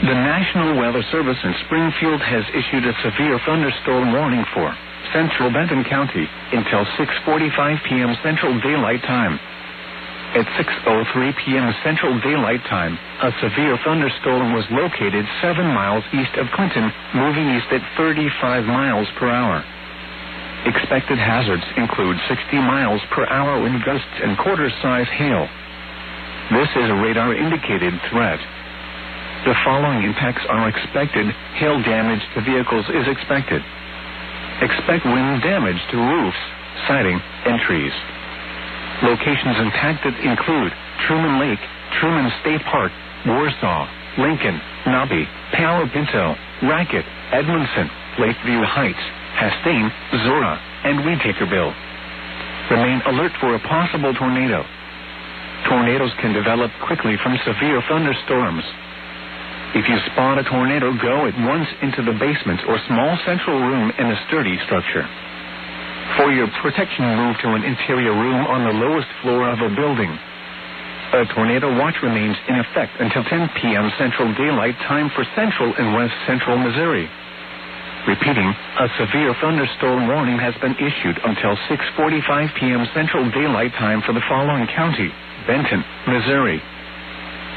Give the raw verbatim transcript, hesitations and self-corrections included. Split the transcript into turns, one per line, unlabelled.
The National Weather Service in Springfield has issued a severe thunderstorm warning for central Benton County until six forty-five p.m. Central Daylight Time. At six oh three p.m. Central Daylight Time, a severe thunderstorm was located seven miles east of Clinton, moving east at thirty-five miles per hour. Expected hazards include sixty miles per hour wind gusts and quarter-size hail. This is a radar-indicated threat. The following impacts are expected. Hail damage to vehicles is expected. Expect wind damage to roofs, siding, and trees. Locations impacted include Truman Lake, Truman State Park, Warsaw, Lincoln, Nobby, Palo Pinto, Racket, Edmondson, Lakeview Heights, Hastings, Zora, and Weetakerville. Remain alert for a possible tornado. Tornadoes can develop quickly from severe thunderstorms. If you spot a tornado, go at once into the basement or small central room in a sturdy structure. For your protection, move to an interior room on the lowest floor of a building. A tornado watch remains in effect until ten p.m. Central Daylight Time for central and west central Missouri. Repeating, a severe thunderstorm warning has been issued until six forty-five p.m. Central Daylight Time for the following county: Benton, Missouri,